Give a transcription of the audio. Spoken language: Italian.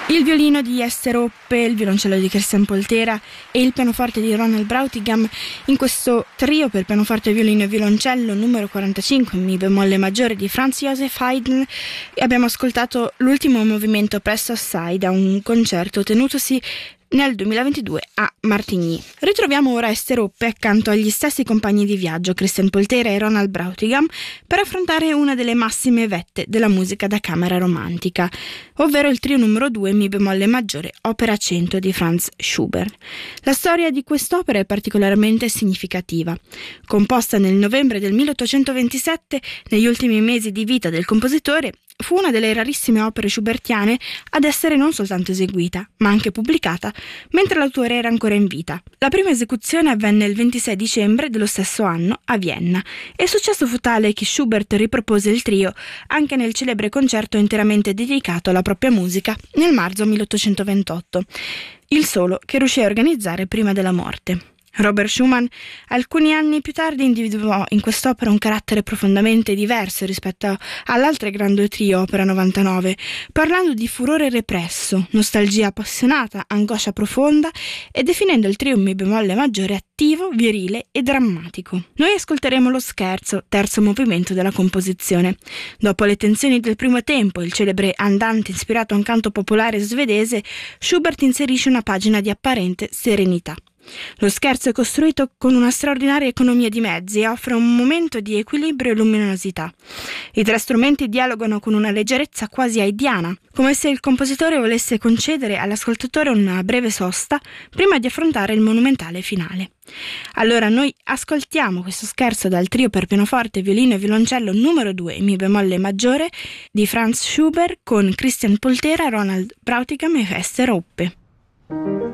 Il violino di Ester Hoppe, il violoncello di Christian Poltera e il pianoforte di Ronald Brautigam in questo trio per pianoforte, violino e violoncello numero 45 in mi bemolle maggiore di Franz Joseph Haydn. Abbiamo ascoltato l'ultimo movimento presto assai da un concerto tenutosi nel 2022 a Martigny. Ritroviamo ora Ester Hoppe accanto agli stessi compagni di viaggio, Christian Poltera e Ronald Brautigam, per affrontare una delle massime vette della musica da camera romantica, ovvero il trio numero 2 mi bemolle maggiore, opera 100 di Franz Schubert. La storia di quest'opera è particolarmente significativa. Composta nel novembre del 1827, negli ultimi mesi di vita del compositore, fu una delle rarissime opere schubertiane ad essere non soltanto eseguita, ma anche pubblicata, mentre l'autore era ancora in vita. La prima esecuzione avvenne il 26 dicembre dello stesso anno a Vienna, e il successo fu tale che Schubert ripropose il trio anche nel celebre concerto interamente dedicato alla propria musica nel marzo 1828, il solo che riuscì a organizzare prima della morte. Robert Schumann alcuni anni più tardi individuò in quest'opera un carattere profondamente diverso rispetto all'altre grandi trio, opera 99, parlando di furore represso, nostalgia appassionata, angoscia profonda e definendo il trio in mi bemolle maggiore attivo, virile e drammatico. Noi ascolteremo lo scherzo, terzo movimento della composizione. Dopo le tensioni del primo tempo e il celebre andante ispirato a un canto popolare svedese, Schubert inserisce una pagina di apparente serenità. Lo scherzo è costruito con una straordinaria economia di mezzi e offre un momento di equilibrio e luminosità. I tre strumenti dialogano con una leggerezza quasi haidiana, come se il compositore volesse concedere all'ascoltatore una breve sosta prima di affrontare il monumentale finale. Allora noi ascoltiamo questo scherzo dal trio per pianoforte, violino e violoncello numero 2 in mi bemolle maggiore di Franz Schubert con Christian Poltera, Ronald Brautigam e Ester Hoppe.